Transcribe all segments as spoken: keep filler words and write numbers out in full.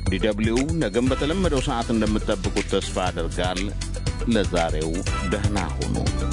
ዲደብሊው ነገም በተለመደው ሰዓት እንደምትጠብቁት ተስፋ አደርጋል። ለዛሬው ደህና ሁኑ።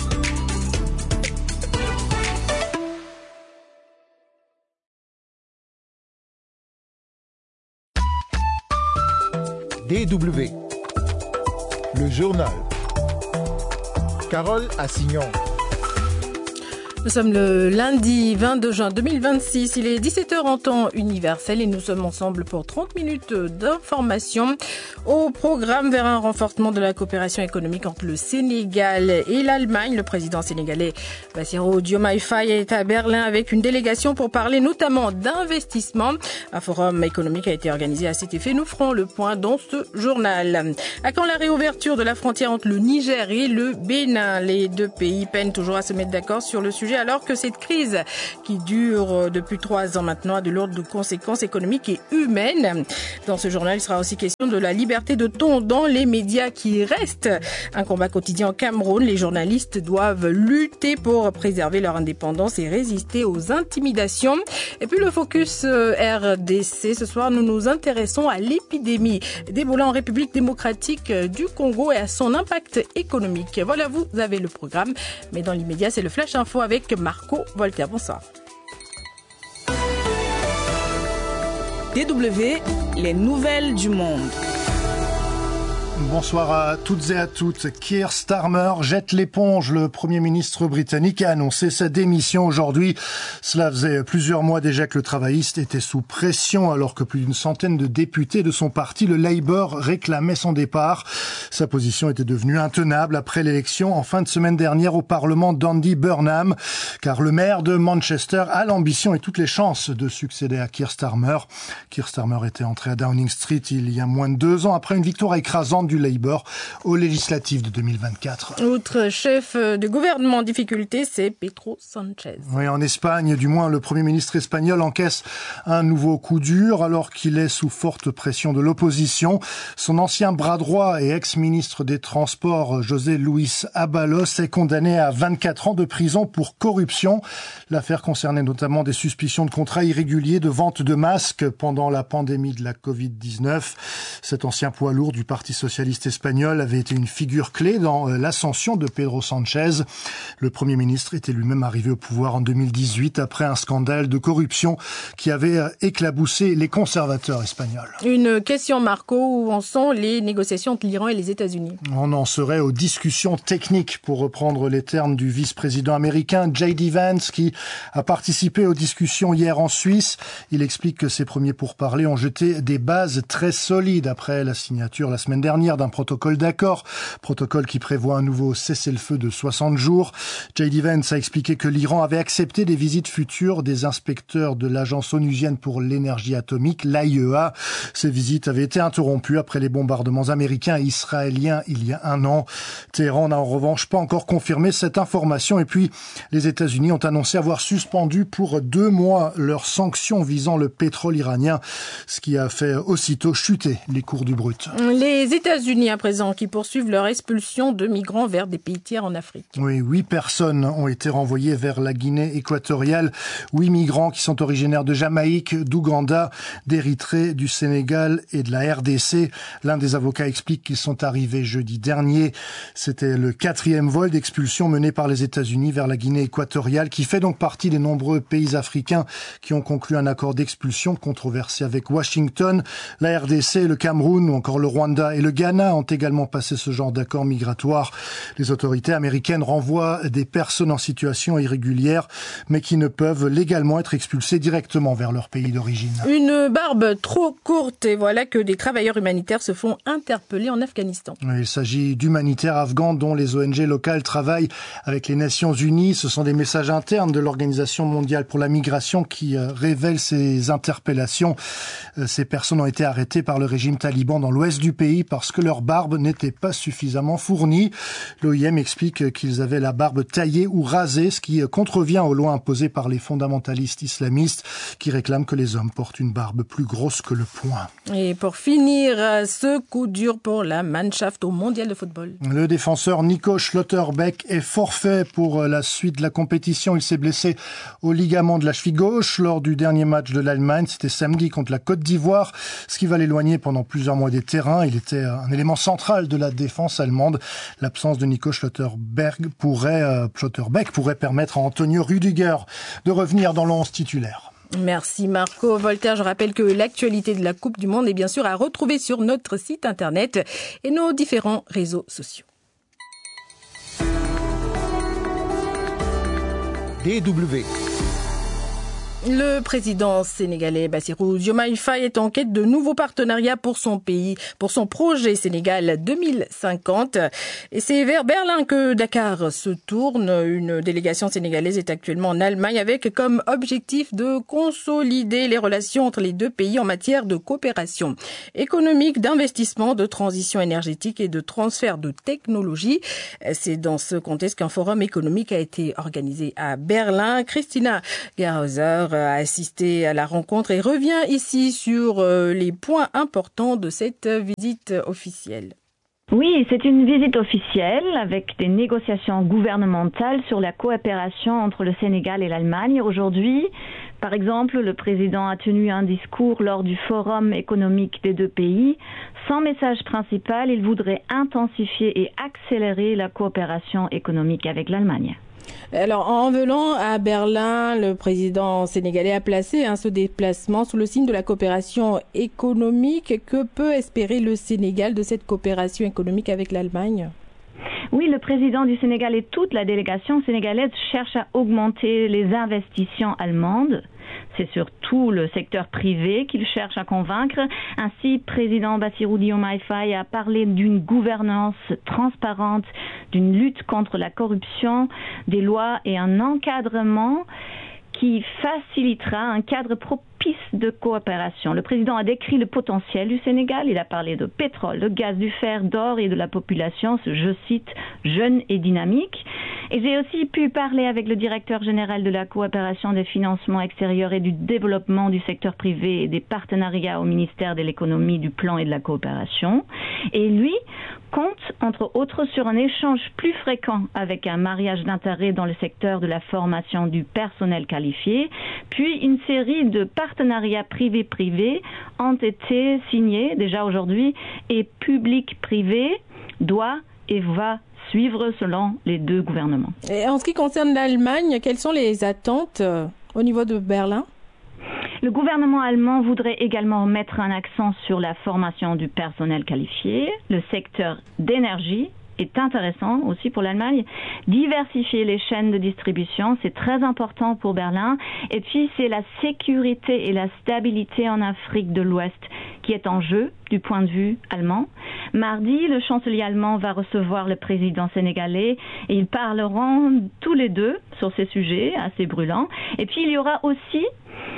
D W, le journal. Carole Assignon. Nous sommes le lundi vingt-deux juin deux mille vingt-six, il est dix-sept heures en temps universel et nous sommes ensemble pour trente minutes d'information au programme vers un renforcement de la coopération économique entre le Sénégal et l'Allemagne. Le président sénégalais Bassirou Diomaye Faye est à Berlin avec une délégation pour parler notamment d'investissement. Un forum économique a été organisé à cet effet. Nous ferons le point dans ce journal. À quand la réouverture de la frontière entre le Niger et le Bénin? Les deux pays peinent toujours à se mettre d'accord sur le sujet alors que cette crise qui dure depuis trois ans maintenant a de lourdes conséquences économiques et humaines. Dans ce journal, il sera aussi question de la liberté de ton dans les médias qui reste un combat quotidien au Cameroun. Les journalistes doivent lutter pour préserver leur indépendance et résister aux intimidations. Et puis le focus R D C. Ce soir, nous nous intéressons à l'épidémie d'Ebola en République démocratique du Congo et à son impact économique. Voilà, vous avez le programme. Mais dans l'immédiat, c'est le Flash Info avec Marco Voltaire. Bonsoir. D W, les nouvelles du monde. Bonsoir à toutes et à toutes. Keir Starmer jette l'éponge. Le Premier ministre britannique a annoncé sa démission aujourd'hui. Cela faisait plusieurs mois déjà que le travailliste était sous pression alors que plus d'une centaine de députés de son parti, le Labour, réclamaient son départ. Sa position était devenue intenable après l'élection en fin de semaine dernière au Parlement d'Andy Burnham, car le maire de Manchester a l'ambition et toutes les chances de succéder à Keir Starmer. Keir Starmer était entré à Downing Street il y a moins de deux ans après une victoire écrasante du Labour aux législatives de deux mille vingt-quatre. Autre chef de gouvernement en difficulté, c'est Pedro Sanchez. Oui, en Espagne, du moins, le Premier ministre espagnol encaisse un nouveau coup dur alors qu'il est sous forte pression de l'opposition. Son ancien bras droit et ex-ministre des Transports, José Luis Ábalos, est condamné à vingt-quatre ans de prison pour corruption. L'affaire concernait notamment des suspicions de contrats irréguliers de vente de masques pendant la pandémie de la covid dix-neuf. Cet ancien poids lourd du Parti socialiste espagnol avait été une figure clé dans l'ascension de Pedro Sanchez. Le Premier ministre était lui-même arrivé au pouvoir en deux mille dix-huit après un scandale de corruption qui avait éclaboussé les conservateurs espagnols. Une question, Marco, où en sont les négociations entre l'Iran et les États-Unis? On en serait aux discussions techniques, pour reprendre les termes du vice-président américain J D Vance, qui a participé aux discussions hier en Suisse. Il explique que ces premiers pourparlers ont jeté des bases très solides après la signature la semaine dernière d'un protocole d'accord, protocole qui prévoit un nouveau cessez-le-feu de soixante jours. J D Vance a expliqué que l'Iran avait accepté des visites futures des inspecteurs de l'agence onusienne pour l'énergie atomique, l'A I E A. Ces visites avaient été interrompues après les bombardements américains et israéliens il y a un an. Téhéran n'a en revanche pas encore confirmé cette information. Et puis, les États-Unis ont annoncé avoir suspendu pour deux mois leurs sanctions visant le pétrole iranien, ce qui a fait aussitôt chuter les cours du brut. Les États-Unis à présent qui poursuivent leur expulsion de migrants vers des pays tiers en Afrique. Oui, huit personnes ont été renvoyées vers la Guinée équatoriale. Huit migrants qui sont originaires de Jamaïque, d'Ouganda, d'Érythrée, du Sénégal et de la R D C. L'un des avocats explique qu'ils sont arrivés jeudi dernier. C'était le quatrième vol d'expulsion mené par les États-Unis vers la Guinée équatoriale, qui fait donc partie des nombreux pays africains qui ont conclu un accord d'expulsion controversé avec Washington. La R D C, le Cameroun ou encore le Rwanda et le Ghana ont également passé ce genre d'accord migratoire. Les autorités américaines renvoient des personnes en situation irrégulière, mais qui ne peuvent légalement être expulsées directement vers leur pays d'origine. Une barbe trop courte et voilà que des travailleurs humanitaires se font interpeller en Afghanistan. Il s'agit d'humanitaires afghans dont les O N G locales travaillent avec les Nations Unies. Ce sont des messages internes de l'Organisation mondiale pour la migration qui révèlent ces interpellations. Ces personnes ont été arrêtées par le régime taliban dans l'ouest du pays parce que que leur barbe n'était pas suffisamment fournie. L'O I M explique qu'ils avaient la barbe taillée ou rasée, ce qui contrevient aux lois imposées par les fondamentalistes islamistes qui réclament que les hommes portent une barbe plus grosse que le poing. Et pour finir, ce coup dur pour la Mannschaft au mondial de football. Le défenseur Nico Schlotterbeck est forfait pour la suite de la compétition. Il s'est blessé au ligament de la cheville gauche lors du dernier match de l'Allemagne. C'était samedi contre la Côte d'Ivoire, ce qui va l'éloigner pendant plusieurs mois des terrains. Il était un élément central de la défense allemande. L'absence de Nico Schlotterbeck pourrait, euh, Schlotterbeck pourrait permettre à Antonio Rüdiger de revenir dans l'onze titulaire. Merci Marco Voltaire. Je rappelle que l'actualité de la Coupe du Monde est bien sûr à retrouver sur notre site internet et nos différents réseaux sociaux. D W. Le président sénégalais Bassirou Diomaye Faye est en quête de nouveaux partenariats pour son pays, pour son projet Sénégal deux mille cinquante. Et c'est vers Berlin que Dakar se tourne. Une délégation sénégalaise est actuellement en Allemagne avec comme objectif de consolider les relations entre les deux pays en matière de coopération économique, d'investissement, de transition énergétique et de transfert de technologie. C'est dans ce contexte qu'un forum économique a été organisé à Berlin. Christina Gerhauser a assisté à la rencontre et revient ici sur les points importants de cette visite officielle. Oui, c'est une visite officielle avec des négociations gouvernementales sur la coopération entre le Sénégal et l'Allemagne. Aujourd'hui, par exemple, le président a tenu un discours lors du forum économique des deux pays. Son message principal, il voudrait intensifier et accélérer la coopération économique avec l'Allemagne. Alors, en venant à Berlin, le président sénégalais a placé hein, ce déplacement sous le signe de la coopération économique. Que peut espérer le Sénégal de cette coopération économique avec l'Allemagne ? Oui, le président du Sénégal et toute la délégation sénégalaise cherchent à augmenter les investissements allemandes. C'est surtout le secteur privé qu'il cherche à convaincre. Ainsi, président Bassirou Diomaye Faye a parlé d'une gouvernance transparente, d'une lutte contre la corruption, des lois et un encadrement qui facilitera un cadre propice de coopération. Le président a décrit le potentiel du Sénégal. Il a parlé de pétrole, de gaz, du fer, d'or et de la population, je cite, jeune et dynamique. Et j'ai aussi pu parler avec le directeur général de la coopération des financements extérieurs et du développement du secteur privé et des partenariats au ministère de l'économie, du plan et de la coopération. Et lui compte, entre autres, sur un échange plus fréquent avec un mariage d'intérêts dans le secteur de la formation du personnel qualifié. Puis une série de partenariats privés-privés ont été signés déjà aujourd'hui et public-privé doit et va suivre selon les deux gouvernements. Et en ce qui concerne l'Allemagne, quelles sont les attentes euh, au niveau de Berlin ? Le gouvernement allemand voudrait également mettre un accent sur la formation du personnel qualifié, le secteur d'énergie est intéressant aussi pour l'Allemagne. Diversifier les chaînes de distribution, c'est très important pour Berlin. Et puis, c'est la sécurité et la stabilité en Afrique de l'Ouest qui est en jeu du point de vue allemand. Mardi, le chancelier allemand va recevoir le président sénégalais et ils parleront tous les deux sur ces sujets assez brûlants. Et puis, il y aura aussi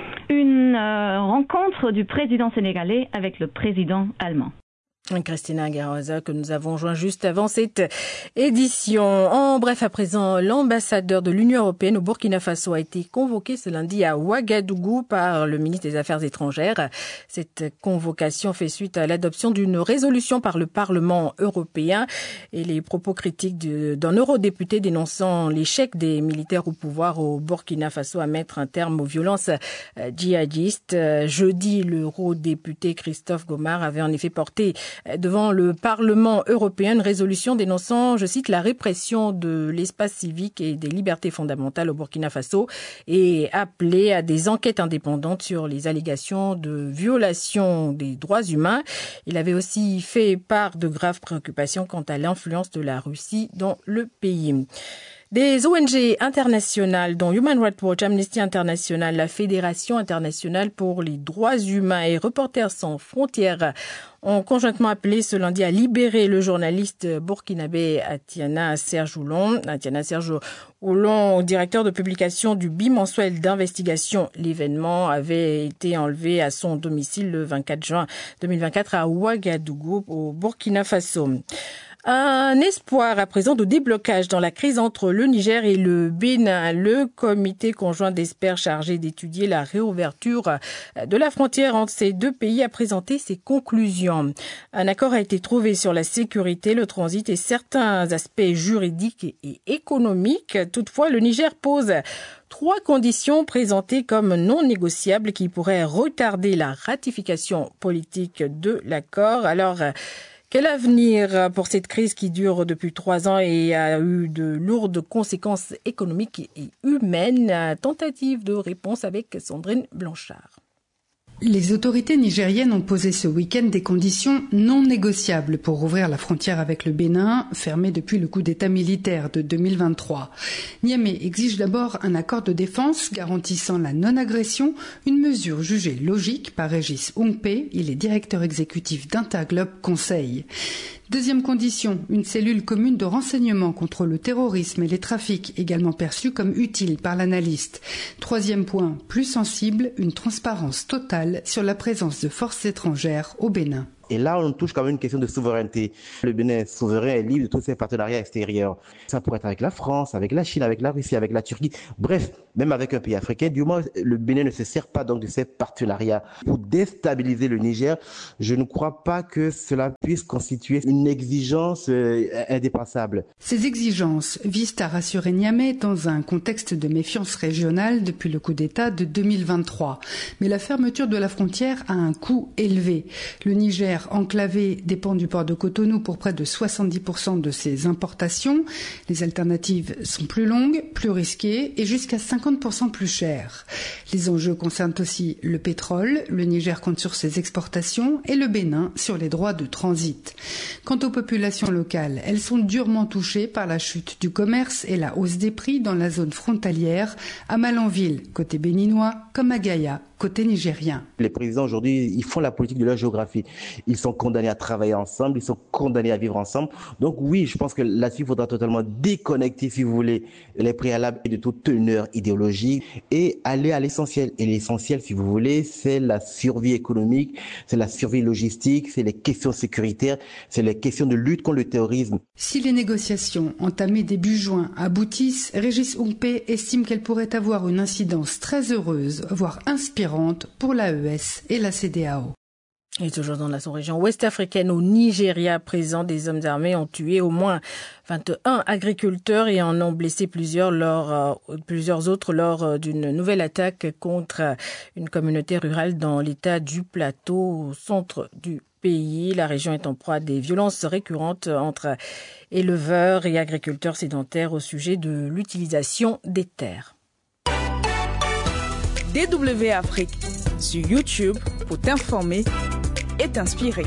une euh, rencontre du président sénégalais avec le président allemand. Christina Gerhauser que nous avons joint juste avant cette édition. En bref, à présent, l'ambassadeur de l'Union européenne au Burkina Faso a été convoqué ce lundi à Ouagadougou par le ministre des Affaires étrangères. Cette convocation fait suite à l'adoption d'une résolution par le Parlement européen et les propos critiques d'un eurodéputé dénonçant l'échec des militaires au pouvoir au Burkina Faso à mettre un terme aux violences djihadistes. Jeudi, l'eurodéputé Christophe Gomard avait en effet porté devant le Parlement européen une résolution dénonçant, je cite, la répression de l'espace civique et des libertés fondamentales au Burkina Faso et appelé à des enquêtes indépendantes sur les allégations de violation des droits humains. Il avait aussi fait part de graves préoccupations quant à l'influence de la Russie dans le pays. Des O N G internationales, dont Human Rights Watch, Amnesty International, la Fédération internationale pour les droits humains et Reporters sans frontières, ont conjointement appelé ce lundi à libérer le journaliste burkinabé Atiana Serge Oulon. Atiana Serge Oulon, directeur de publication du bimensuel d'investigation. L'événement avait été enlevé à son domicile le vingt-quatre juin deux mille vingt-quatre à Ouagadougou, au Burkina Faso. Un espoir à présent de déblocage dans la crise entre le Niger et le Bénin. Le comité conjoint d'experts chargé d'étudier la réouverture de la frontière entre ces deux pays a présenté ses conclusions. Un accord a été trouvé sur la sécurité, le transit et certains aspects juridiques et économiques. Toutefois, le Niger pose trois conditions présentées comme non négociables qui pourraient retarder la ratification politique de l'accord. Alors, quel avenir pour cette crise qui dure depuis trois ans et a eu de lourdes conséquences économiques et humaines? Tentative de réponse avec Sandrine Blanchard. Les autorités nigériennes ont posé ce week-end des conditions non négociables pour rouvrir la frontière avec le Bénin, fermée depuis le coup d'État militaire de deux mille vingt-trois. Niamey exige d'abord un accord de défense garantissant la non-agression, une mesure jugée logique par Régis Oungpé, il est directeur exécutif d'Interglobe Conseil. Deuxième condition, une cellule commune de renseignement contre le terrorisme et les trafics, également perçue comme utile par l'analyste. Troisième point, plus sensible, une transparence totale sur la présence de forces étrangères au Bénin. Et là, on touche quand même une question de souveraineté. Le Bénin est souverain et libre de tous ses partenariats extérieurs. Ça pourrait être avec la France, avec la Chine, avec la Russie, avec la Turquie. Bref, même avec un pays africain. Du moins, le Bénin ne se sert pas donc de ces partenariats. Pour déstabiliser le Niger, je ne crois pas que cela puisse constituer une exigence euh, indépassable. Ces exigences visent à rassurer Niamey dans un contexte de méfiance régionale depuis le coup d'État de deux mille vingt-trois. Mais la fermeture de la frontière a un coût élevé. Le Niger enclavé dépend du port de Cotonou pour près de soixante-dix pour cent de ses importations. Les alternatives sont plus longues, plus risquées et jusqu'à cinquante pour cent plus chères. Les enjeux concernent aussi le pétrole. Le Niger compte sur ses exportations et le Bénin sur les droits de transit. Quant aux populations locales, elles sont durement touchées par la chute du commerce et la hausse des prix dans la zone frontalière, à Malanville, côté béninois, comme à Gaïa, côté nigérien. Les présidents aujourd'hui, ils font la politique de leur géographie. Ils sont condamnés à travailler ensemble, ils sont condamnés à vivre ensemble. Donc oui, je pense que là-dessus, il faudra totalement déconnecter, si vous voulez, les préalables de toute teneur idéologique et aller à l'essentiel. Et l'essentiel, si vous voulez, c'est la survie économique, c'est la survie logistique, c'est les questions sécuritaires, c'est les questions de lutte contre le terrorisme. Si les négociations entamées début juin aboutissent, Régis Oungpé estime qu'elles pourraient avoir une incidence très heureuse, voire inspirante pour l'A E S et la C D A O. Et toujours dans la sous-région ouest-africaine, au Nigeria, présent, des hommes armés ont tué au moins vingt et un agriculteurs et en ont blessé plusieurs, lors, euh, plusieurs autres lors d'une nouvelle attaque contre une communauté rurale dans l'état du Plateau, au centre du pays. La région est en proie à des violences récurrentes entre éleveurs et agriculteurs sédentaires au sujet de l'utilisation des terres. D W Afrique sur YouTube pour t'informer et t'inspirer.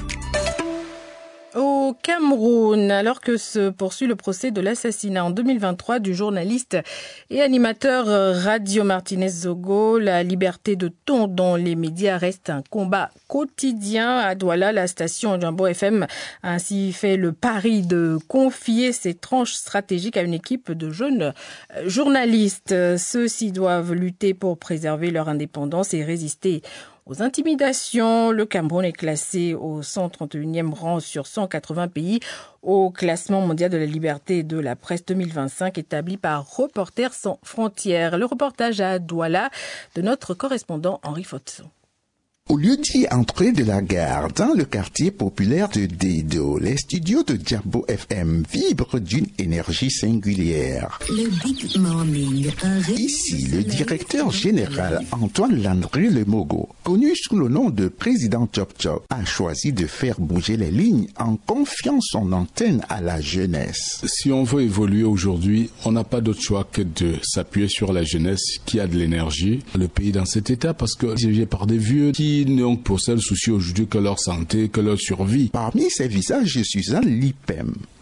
Au Cameroun, alors que se poursuit le procès de l'assassinat en deux mille vingt-trois du journaliste et animateur Radio Martinez Zogo, la liberté de ton dans les médias reste un combat quotidien. À Douala, la station Jumbo F M a ainsi fait le pari de confier ses tranches stratégiques à une équipe de jeunes journalistes. Ceux-ci doivent lutter pour préserver leur indépendance et résister aux intimidations. Le Cameroun est classé au cent trente et unième rang sur cent quatre-vingts pays au classement mondial de la liberté et de la presse deux mille vingt-cinq établi par Reporters sans frontières. Le reportage à Douala de notre correspondant Henri Fotso. Au lieu d'y entrer de la gare, dans le quartier populaire de Dedo, les studios de Jumbo F M vibrent d'une énergie singulière. Le Big Morning. Ici, le directeur général Antoine Landry Lemogo, connu sous le nom de président Chop Chop, a choisi de faire bouger les lignes en confiant son antenne à la jeunesse. Si on veut évoluer aujourd'hui, on n'a pas d'autre choix que de s'appuyer sur la jeunesse qui a de l'énergie. Le pays dans cet état parce que dirigé par des vieux qui n'ont pour seul souci aujourd'hui que leur santé, que leur survie. Parmi ces visages, Suzanne Lipem,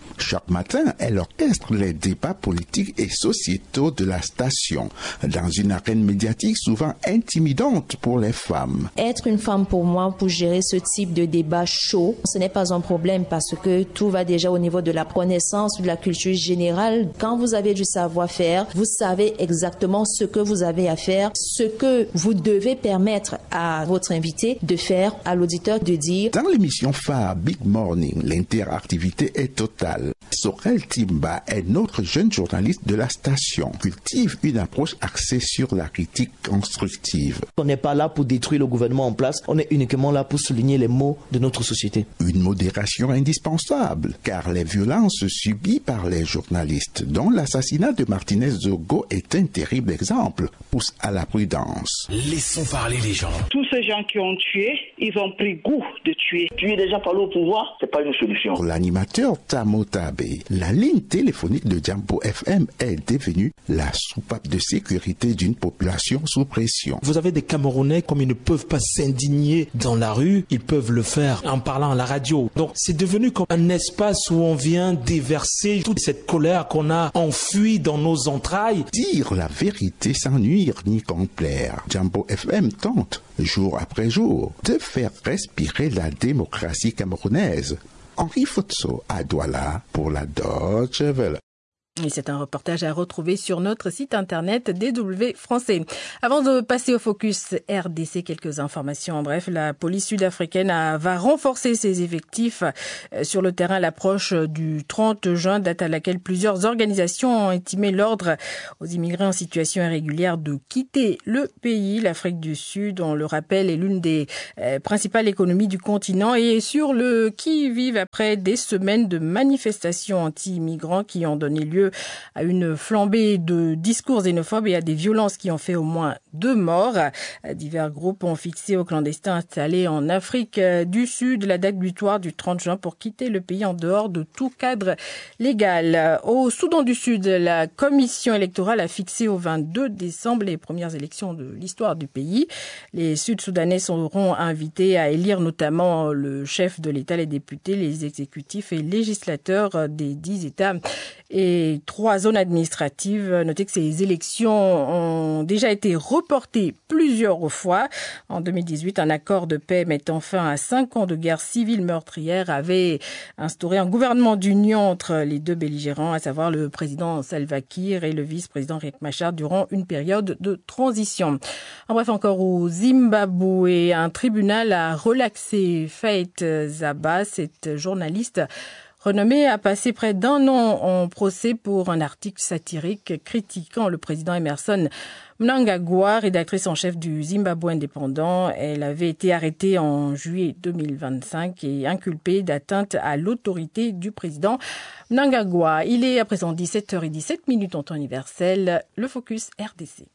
Chaque matin, elle orchestre les débats politiques et sociétaux de la station, dans une arène médiatique souvent intimidante pour les femmes. Être une femme pour moi, pour gérer ce type de débat chaud, ce n'est pas un problème parce que tout va déjà au niveau de la connaissance, de la culture générale. Quand vous avez du savoir-faire, vous savez exactement ce que vous avez à faire, ce que vous devez permettre à votre invité de faire, à l'auditeur de dire. Dans l'émission phare Big Morning, l'interactivité est totale. Sorel Timba est notre jeune journaliste de la station, cultive une approche axée sur la critique constructive. On n'est pas là pour détruire le gouvernement en place, on est uniquement là pour souligner les maux de notre société. Une modération indispensable, car les violences subies par les journalistes, dont l'assassinat de Martinez Zogo est un terrible exemple, poussent à la prudence. Laissons parler les gens. Tous ces gens qui ont tué, ils ont pris goût de tuer. Tuer des gens par le pouvoir, c'est pas une solution. Pour l'animateur Tamo Tabe, la ligne téléphonique de Jambo F M est devenue la soupape de sécurité d'une population sous pression. Vous avez des Camerounais, comme ils ne peuvent pas s'indigner dans la rue, ils peuvent le faire en parlant à la radio. Donc c'est devenu comme un espace où on vient déverser toute cette colère qu'on a enfouie dans nos entrailles. Dire la vérité sans nuire ni complaire. Jambo F M tente, jour après jour, de faire respirer la démocratie camerounaise. Henri Fotso à Douala pour la Deutsche Welle. Et c'est un reportage à retrouver sur notre site internet D W Français. Avant de passer au focus R D C, quelques informations en bref. La police sud-africaine a, va renforcer ses effectifs sur le terrain à l'approche du trente juin, date à laquelle plusieurs organisations ont intimé l'ordre aux immigrés en situation irrégulière de quitter le pays. L'Afrique du Sud, on le rappelle, est l'une des euh, principales économies du continent et est sur le qui-vive après des semaines de manifestations anti-immigrants qui ont donné lieu à une flambée de discours xénophobes et à des violences qui ont fait au moins deux morts. Divers groupes ont fixé aux clandestins installés en Afrique du Sud la date butoir du trente juin pour quitter le pays en dehors de tout cadre légal. Au Soudan du Sud, la commission électorale a fixé au vingt-deux décembre les premières élections de l'histoire du pays. Les Sud-Soudanais seront invités à élire notamment le chef de l'État, les députés, les exécutifs et législateurs des dix États et trois zones administratives. Notez que ces élections ont déjà été reportées plusieurs fois. En deux mille dix-huit, un accord de paix mettant fin à cinq ans de guerre civile meurtrière avait instauré un gouvernement d'union entre les deux belligérants, à savoir le président Salva Kiir et le vice-président Riek Machar, durant une période de transition. En bref, encore au Zimbabwe, un tribunal a relaxé Faith Zaba, cette journaliste renommée, a passé près d'un an en procès pour un article satirique critiquant le président Emerson Mnangagwa, rédactrice en chef du Zimbabwe indépendant. Elle avait été arrêtée en juillet deux mille vingt-cinq et inculpée d'atteinte à l'autorité du président Mnangagwa. Il est à présent dix-sept heures dix-sept minutes en temps universel. Le Focus R D C.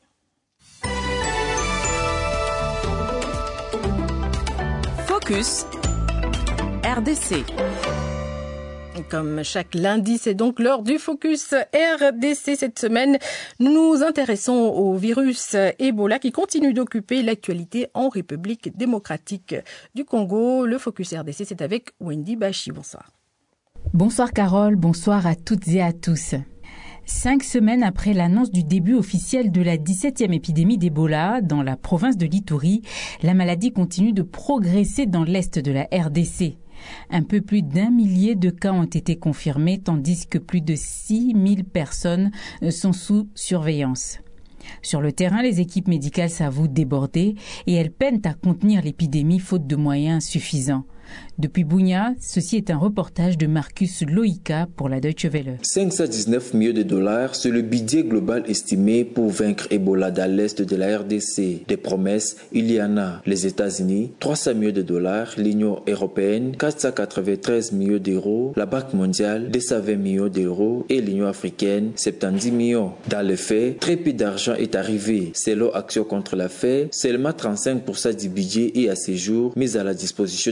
Focus R D C. Comme chaque lundi, c'est donc l'heure du Focus R D C. Cette semaine, nous nous intéressons au virus Ebola qui continue d'occuper l'actualité en République démocratique du Congo. Le Focus R D C, c'est avec Wendy Bachi. Bonsoir. Bonsoir Carole, bonsoir à toutes et à tous. Cinq semaines après l'annonce du début officiel de la dix-septième épidémie d'Ebola dans la province de l'Ituri, la maladie continue de progresser dans l'est de la R D C. Un peu plus d'un millier de cas ont été confirmés, tandis que plus de six mille personnes sont sous surveillance. Sur le terrain, les équipes médicales s'avouent débordées et elles peinent à contenir l'épidémie faute de moyens suffisants. Depuis Bunia, ceci est un reportage de Marcus Loïka pour la Deutsche Welle. cinq cent dix-neuf millions de dollars, c'est le budget global estimé pour vaincre Ebola dans l'est de la R D C. Des promesses, il y en a. Les États-Unis, trois cents millions de dollars, l'Union européenne, quatre cent quatre-vingt-treize millions d'euros, la Banque mondiale, deux cent vingt millions d'euros et l'Union africaine, soixante-dix millions. Dans les faits, très peu d'argent est arrivé. Selon Action contre la faim, seulement trente-cinq pour cent du budget est à ce jour mis à la disposition des organisations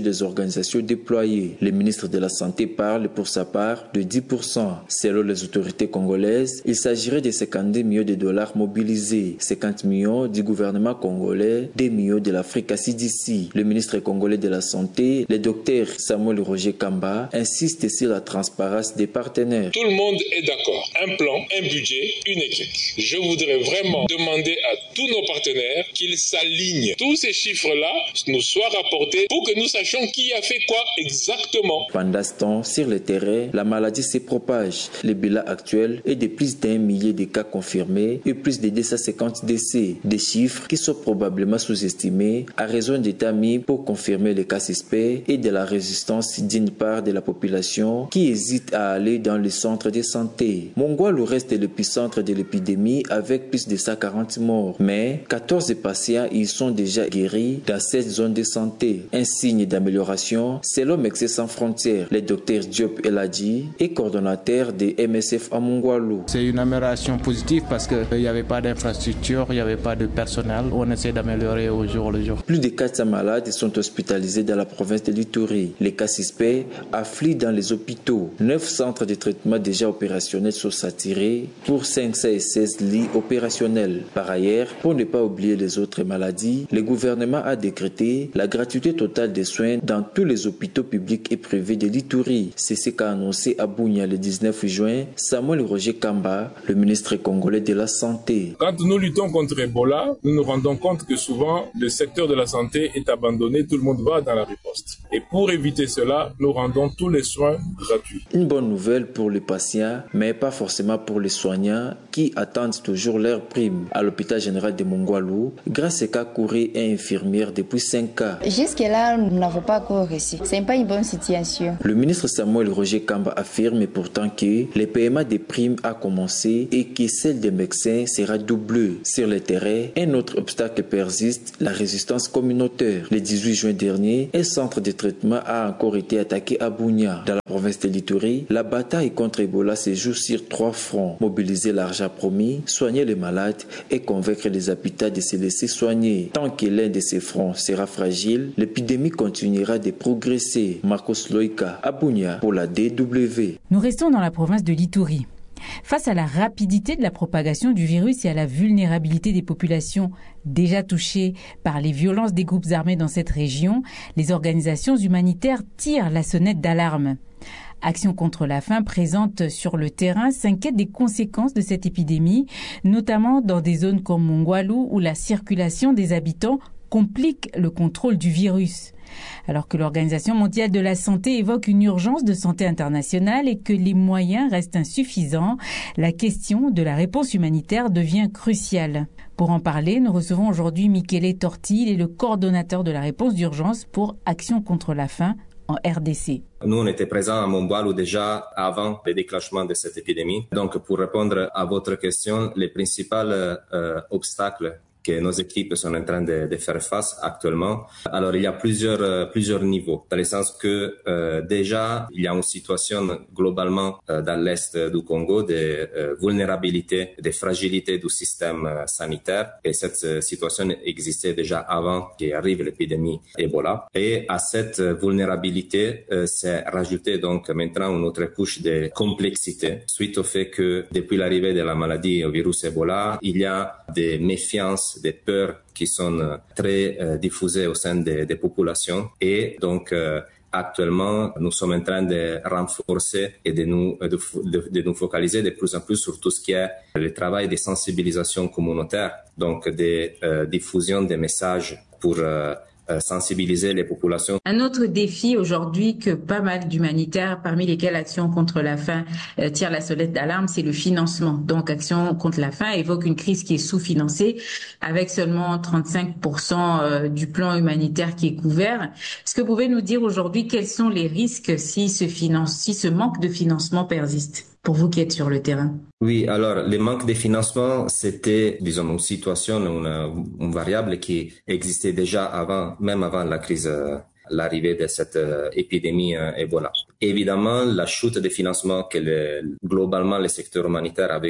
organisations déployées. Le ministre de la Santé parle pour sa part de dix pour cent. Selon les autorités congolaises, il s'agirait de cinquante-deux millions de dollars mobilisés, cinquante millions du gouvernement congolais, deux millions de l'Afrique C D C. Le ministre congolais de la Santé, le docteur Samuel Roger Kamba, insiste sur la transparence des partenaires. Tout le monde est d'accord. Un plan, un budget, une équipe. Je voudrais vraiment demander à tous nos partenaires qu'ils s'alignent. Tous ces chiffres-là nous soient rapportés pour que nous sachions qui a fait quoi exactement. Pendant ce temps, sur le terrain, la maladie se propage. Le bilan actuel est de plus d'un millier de cas confirmés et plus de deux cent cinquante décès. Des chiffres qui sont probablement sous-estimés à raison d'états mis pour confirmer les cas suspects et de la résistance d'une part de la population qui hésite à aller dans les centres de santé. Mongwalu reste l'épicentre de l'épidémie avec plus de cent quarante morts, mais quatorze patients y sont déjà guéris dans cette zone de santé. Un signe d'amélioration selon Médecins sans frontières. Le docteur Diop Eladji est coordonnateur de M S F à Mongwalu. C'est une amélioration positive parce qu'il n'y avait pas d'infrastructure, il n'y avait pas de personnel. On essaie d'améliorer au jour le jour. Plus de quatre cents malades sont hospitalisés dans la province de l'Ituri. Les cas suspects affluent dans les hôpitaux. Neuf centres de traitement déjà opérationnels sont saturés pour cinq cent seize lits opérationnels. Par ailleurs, pour ne pas oublier les autres maladies, le gouvernement a décrété la gratuité totale des soins dans tous les hôpitaux publics et privés de l'Ituri. C'est ce qu'a annoncé à Bunia le dix-neuf juin Samuel Roger Kamba, le ministre congolais de la Santé. Quand nous luttons contre Ebola, nous nous rendons compte que souvent le secteur de la santé est abandonné, tout le monde va dans la riposte. Et pour éviter cela, nous rendons tous les soins gratuits. Une bonne nouvelle pour les patients, mais pas forcément pour les soignants qui attendent toujours leur prime. À l'hôpital général de Mongwalu, grâce à Kakuri est infirmière depuis cinq ans. Jusque-là, nous n'avons pas encore reçu. Ce n'est pas une bonne situation. Le ministre Samuel Roger Kamba affirme pourtant que le paiement des primes a commencé et que celle des médecins sera doublée. Sur le terrain, un autre obstacle persiste, la résistance communautaire. Le dix-huit juin dernier, un centre de traitement a encore été attaqué à Bunia. Dans la province de l'Ituri, la bataille contre Ebola se joue sur trois fronts. Mobiliser l'argent promis, soigner les malades et convaincre les habitants de se laisser soigner. Tant que l'un de ces fronts sera fragile, l'épidémie continuera de progresser. Marcos Loïka, à Bunia, pour la D W. Nous restons dans la province de l'Ituri. Face à la rapidité de la propagation du virus et à la vulnérabilité des populations déjà touchées par les violences des groupes armés dans cette région, les organisations humanitaires tirent la sonnette d'alarme. Action contre la faim présente sur le terrain s'inquiète des conséquences de cette épidémie, notamment dans des zones comme Mongwalu où la circulation des habitants complique le contrôle du virus. Alors que l'Organisation mondiale de la santé évoque une urgence de santé internationale et que les moyens restent insuffisants, la question de la réponse humanitaire devient cruciale. Pour en parler, nous recevons aujourd'hui Michele Torti, il est le coordonnateur de la réponse d'urgence pour Action contre la faim en R D C. Nous, on était présents à Mongwalu déjà avant le déclenchement de cette épidémie. Donc, pour répondre à votre question, les principaux euh, obstacles que nos équipes sont en train de, de faire face actuellement. Alors, il y a plusieurs euh, plusieurs niveaux, dans le sens que euh, déjà, il y a une situation globalement euh, dans l'est du Congo de euh, vulnérabilité, de fragilité du système euh, sanitaire. Et cette euh, situation existait déjà avant qu'arrive l'épidémie Ebola. Et à cette vulnérabilité, euh, s'est rajoutée donc maintenant une autre couche de complexité, suite au fait que depuis l'arrivée de la maladie au virus Ebola, il y a des méfiances, des peurs qui sont euh, très euh, diffusées au sein des, des populations et donc euh, actuellement nous sommes en train de renforcer et de nous de, de, de nous focaliser de plus en plus sur tout ce qui est le travail de sensibilisation communautaire, donc de euh, diffusion des messages pour euh, sensibiliser les populations. Un autre défi aujourd'hui que pas mal d'humanitaires, parmi lesquels Action contre la faim euh, tire la sonnette d'alarme, c'est le financement. Donc Action contre la faim évoque une crise qui est sous-financée avec seulement trente-cinq pour cent euh, du plan humanitaire qui est couvert. Est-ce que vous pouvez nous dire aujourd'hui quels sont les risques si ce, finance, si ce manque de financement persiste pour vous qui êtes sur le terrain? Oui, alors le manque de financement, c'était, disons, une situation, une, une variable qui existait déjà avant, même avant la crise, euh, l'arrivée de cette euh, épidémie euh, Ebola. Évidemment, la chute de financement que le, globalement le secteur humanitaire a vécu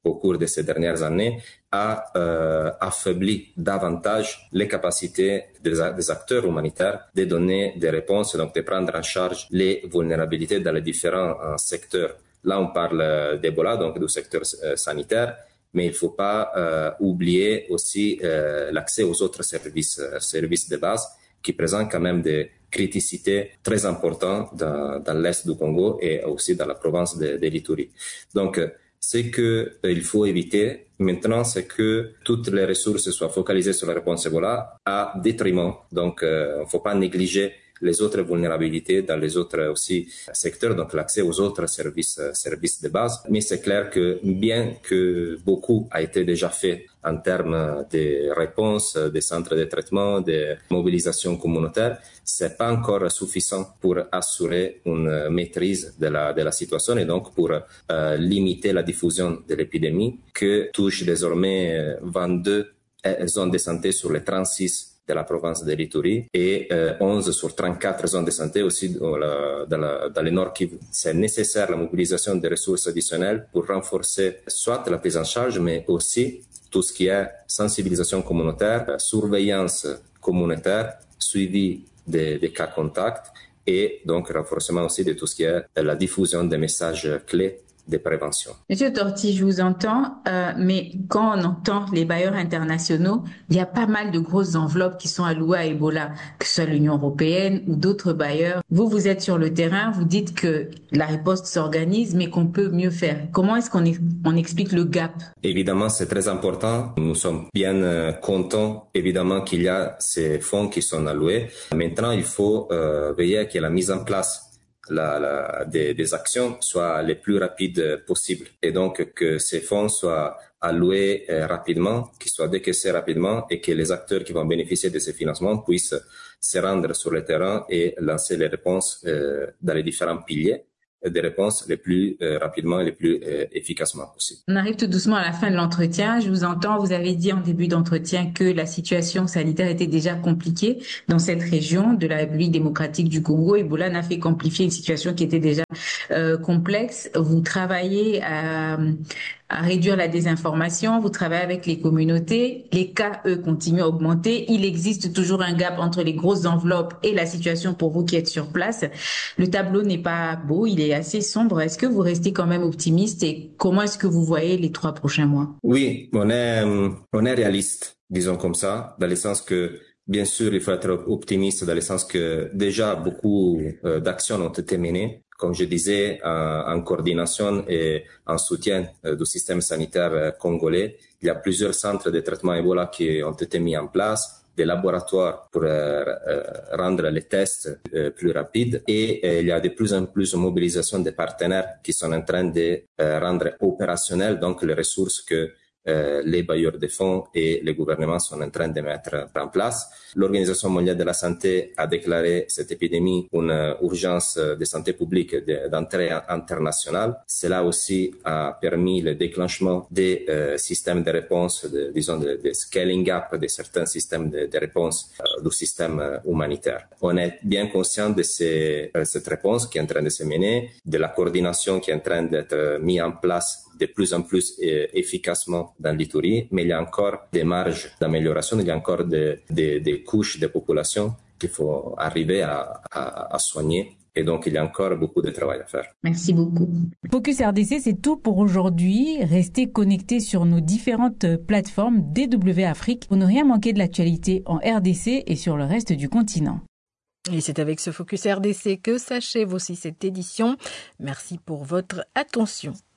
au cours de ces dernières années a euh, affaibli davantage les capacités des, des acteurs humanitaires de donner des réponses, donc de prendre en charge les vulnérabilités dans les différents euh, secteurs. Là, on parle d'Ebola, donc du secteur euh, sanitaire, mais il ne faut pas euh, oublier aussi euh, l'accès aux autres services, euh, services de base qui présentent quand même des criticités très importantes dans, dans l'est du Congo et aussi dans la province de, de l'Ituri. Donc, ce qu'il euh, faut éviter maintenant, c'est que toutes les ressources soient focalisées sur la réponse Ebola à détriment. Donc, il euh, ne faut pas négliger les autres vulnérabilités dans les autres aussi secteurs, donc l'accès aux autres services, services de base. Mais c'est clair que bien que beaucoup a été déjà fait en termes de réponses, des centres de traitement, de mobilisation communautaire, c'est pas encore suffisant pour assurer une maîtrise de la, de la situation et donc pour euh, limiter la diffusion de l'épidémie que touche désormais vingt-deux zones de santé sur les trente-six de la province de l'Ituri et euh, onze sur trente-quatre zones de santé aussi dans, la, dans, la, dans le Nord Kivu. C'est nécessaire la mobilisation des ressources additionnelles pour renforcer soit la prise en charge, mais aussi tout ce qui est sensibilisation communautaire, surveillance communautaire, suivi des, des cas contacts et donc renforcement aussi de tout ce qui est la diffusion des messages clés de prévention. Monsieur Torti, je vous entends, euh, mais quand on entend les bailleurs internationaux, il y a pas mal de grosses enveloppes qui sont allouées à Ebola, que ce soit l'Union européenne ou d'autres bailleurs. Vous, vous êtes sur le terrain, vous dites que la riposte s'organise, mais qu'on peut mieux faire. Comment est-ce qu'on est, on explique le gap? Évidemment, c'est très important. Nous sommes bien euh, contents, évidemment, qu'il y a ces fonds qui sont alloués. Maintenant, il faut euh, veiller à que la mise en place La, la, des, des actions soient les plus rapides possibles et donc que ces fonds soient alloués euh, rapidement, qu'ils soient décaissés rapidement et que les acteurs qui vont bénéficier de ces financements puissent se rendre sur le terrain et lancer les réponses euh, dans les différents piliers, des réponses les plus euh, rapidement et les plus euh, efficacement possible. On arrive tout doucement à la fin de l'entretien. Je vous entends, vous avez dit en début d'entretien que la situation sanitaire était déjà compliquée dans cette région de la République démocratique du Congo. Ebola n'a fait qu'amplifier une situation qui était déjà euh, complexe. Vous travaillez à, à réduire la désinformation, vous travaillez avec les communautés. Les cas, eux, continuent à augmenter. Il existe toujours un gap entre les grosses enveloppes et la situation pour vous qui êtes sur place. Le tableau n'est pas beau, il est assez sombre. Est-ce que vous restez quand même optimiste et comment est-ce que vous voyez les trois prochains mois? Oui, on est, on est réaliste, disons comme ça, dans le sens que, bien sûr, il faut être optimiste dans le sens que déjà beaucoup euh, d'actions ont été menées. Comme je disais, en, en coordination et en soutien euh, du système sanitaire euh, congolais, il y a plusieurs centres de traitement Ebola qui ont été mis en place, des laboratoires pour euh, euh, rendre les tests euh, plus rapides et euh, il y a de plus en plus de mobilisation des partenaires qui sont en train de euh, rendre opérationnelles donc les ressources que euh, les bailleurs de fonds et les gouvernements sont en train de mettre en place. L'Organisation mondiale de la santé a déclaré cette épidémie une urgence de santé publique d'entrée internationale. Cela aussi a permis le déclenchement des euh, systèmes de réponse, de, disons, de, de scaling up de certains systèmes de, de réponse euh, du système euh, humanitaire. On est bien conscient de ces, euh, cette réponse qui est en train de se mener, de la coordination qui est en train d'être mise en place de plus en plus euh, efficacement dans l'Ituri, mais il y a encore des marges d'amélioration, il y a encore des, des, des couches de population qu'il faut arriver à, à, à soigner. Et donc, il y a encore beaucoup de travail à faire. Merci beaucoup. Focus R D C, c'est tout pour aujourd'hui. Restez connectés sur nos différentes plateformes D W Afrique pour ne rien manquer de l'actualité en R D C et sur le reste du continent. Et c'est avec ce Focus R D C que s'achève aussi cette édition. Merci pour votre attention.